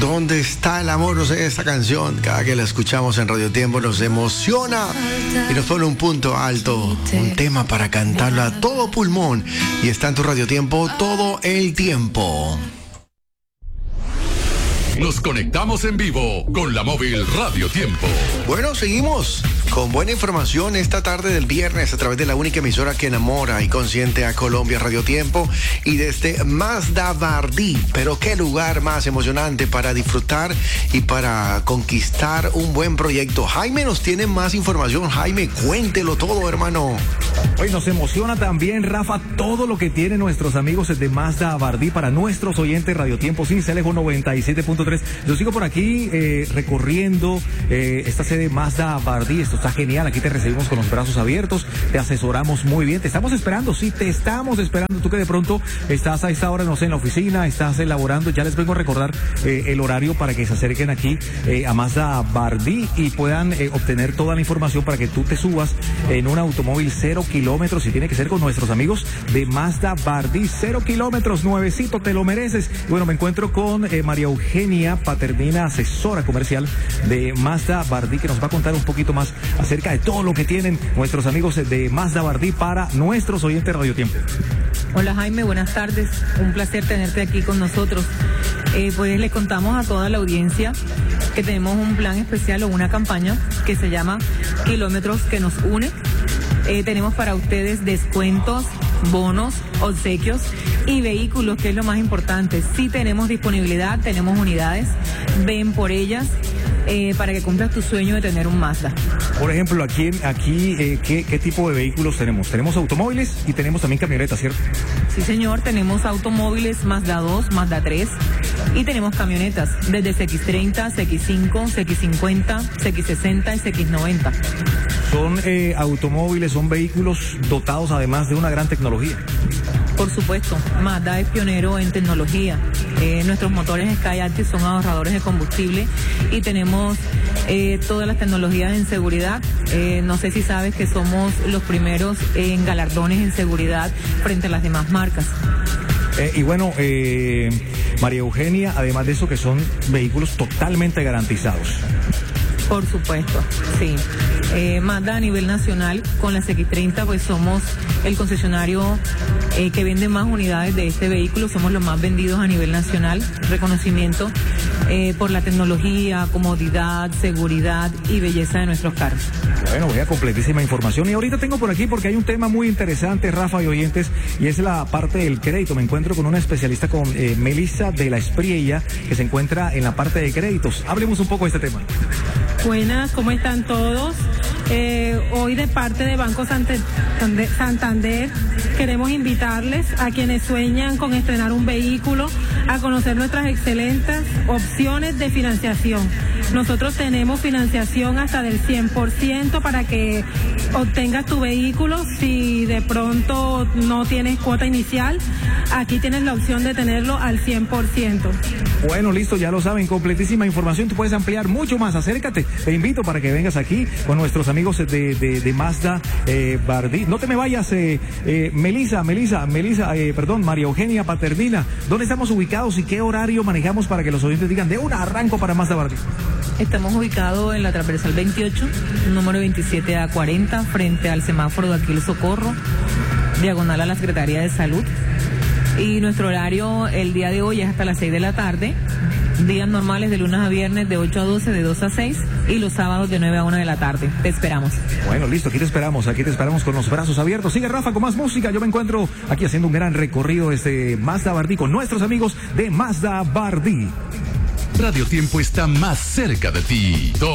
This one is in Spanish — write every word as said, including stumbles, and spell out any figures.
¿Dónde está el amor? No sé, esta canción, cada que la escuchamos en Radio Tiempo nos emociona y nos pone un punto alto, un tema para cantarlo a todo pulmón. Y está en tu Radio Tiempo todo el tiempo. Nos conectamos en vivo con la móvil Radio Tiempo. Bueno, seguimos con buena información esta tarde del viernes a través de la única emisora que enamora y consiente a Colombia, Radio Tiempo, y desde Mazda Bardí. Pero qué lugar más emocionante para disfrutar y para conquistar un buen proyecto. Jaime nos tiene más información. Jaime, cuéntelo todo, hermano. Hoy nos emociona también, Rafa, todo lo que tienen nuestros amigos de Mazda Bardí para nuestros oyentes Radio Tiempo. Sí, Celejo noventa y siete punto tres. Yo sigo por aquí eh, recorriendo eh, esta sede Mazda Bardí. Esto está genial. Aquí te recibimos con los brazos abiertos. Te asesoramos muy bien. Te estamos esperando. Sí, te estamos esperando. Tú que de pronto estás a esta hora, no sé, en la oficina, estás elaborando. Ya les vengo a recordar eh, el horario para que se acerquen aquí eh, a Mazda Bardí y puedan eh, obtener toda la información para que tú te subas en un automóvil cero kilómetros y tiene que ser con nuestros amigos de Mazda Bardí. Cero kilómetros, nuevecito, te lo mereces. Y bueno, me encuentro con eh, María Eugenia Paternina, asesora comercial de Mazda Bardí, que nos va a contar un poquito más acerca de todo lo que tienen nuestros amigos de Mazda Bardí para nuestros oyentes de Radio Tiempo. Hola Jaime, buenas tardes, un placer tenerte aquí con nosotros. Eh, pues les contamos a toda la audiencia que tenemos un plan especial o una campaña que se llama Kilómetros que nos une. Eh, tenemos para ustedes descuentos, bonos, obsequios y vehículos, que es lo más importante. Sí tenemos disponibilidad, tenemos unidades, ven por ellas eh, para que cumplas tu sueño de tener un Mazda. Por ejemplo, aquí, aquí eh, ¿qué, ¿qué tipo de vehículos tenemos? Tenemos automóviles y tenemos también camionetas, ¿cierto? Sí, señor, tenemos automóviles Mazda dos, Mazda tres y tenemos camionetas desde C X treinta, C X cinco, C X cincuenta, C X sesenta y C X noventa. Son eh, automóviles, son vehículos dotados además de una gran tecnología. Por supuesto, Mazda es pionero en tecnología. Eh, nuestros motores Skyactiv son ahorradores de combustible y tenemos eh, todas las tecnologías en seguridad. Eh, no sé si sabes que somos los primeros en galardones en seguridad frente a las demás marcas. Eh, y bueno, eh, María Eugenia, además de eso, que son vehículos totalmente garantizados. Por supuesto, sí. Eh, Mazda a nivel nacional, con la C X treinta, pues somos el concesionario eh, que vende más unidades de este vehículo, somos los más vendidos a nivel nacional. Reconocimiento eh, por la tecnología, comodidad, seguridad y belleza de nuestros carros. Bueno, voy a completísima información. Y ahorita tengo por aquí, porque hay un tema muy interesante, Rafa y oyentes, y es la parte del crédito. Me encuentro con una especialista, con eh, Melissa de la Espriella, que se encuentra en la parte de créditos. Hablemos un poco de este tema. Buenas, ¿cómo están todos? Eh, hoy de parte de Banco Santander queremos invitarles a quienes sueñan con estrenar un vehículo a conocer nuestras excelentes opciones de financiación. Nosotros tenemos financiación hasta del cien por ciento para que obtengas tu vehículo. Si de pronto no tienes cuota inicial, aquí tienes la opción de tenerlo al cien por ciento. Bueno, listo, ya lo saben, completísima información. Tú puedes ampliar mucho más, acércate. Te invito para que vengas aquí con nuestros amigos de, de, de Mazda eh, Bardí. No te me vayas, eh, eh, Melissa, Melissa, Melissa, eh, perdón, María Eugenia Paternina. ¿Dónde estamos ubicados y qué horario manejamos para que los oyentes digan de un arranco para Mazda Bardí? Estamos ubicados en la transversal veintiocho, número veintisiete A cuarenta, frente al semáforo de aquí el Socorro, diagonal a la Secretaría de Salud. Y nuestro horario el día de hoy es hasta las seis de la tarde, días normales de lunes a viernes de ocho a doce, de dos a seis, y los sábados de nueve a una de la tarde. Te esperamos. Bueno, listo, aquí te esperamos, aquí te esperamos con los brazos abiertos. Sigue Rafa con más música. Yo me encuentro aquí haciendo un gran recorrido desde Mazda Bardí con nuestros amigos de Mazda Bardí. Radio Tiempo está más cerca de ti.